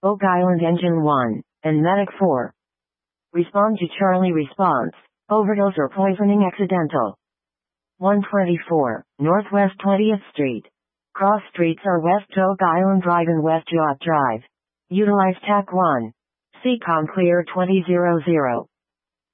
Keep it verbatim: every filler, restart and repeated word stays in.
Oak Island Engine one, and Medic four. Respond to Charlie response. Overdose or poisoning accidental. one twenty-four, Northwest twentieth Street. Cross streets are West Oak Island Drive and West Yacht Drive. Utilize T A C one. C COM clear twenty hundred.